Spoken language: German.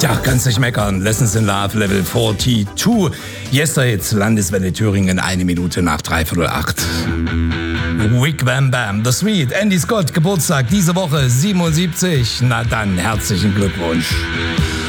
Ja, kannst nicht meckern. Lessons in Love, Level 42. Yesterdays, Landeswelle Thüringen, 1 Minute nach 7:45. Wick Bam Bam, The Sweet, Andy Scott, Geburtstag diese Woche, 77. Na dann, herzlichen Glückwunsch.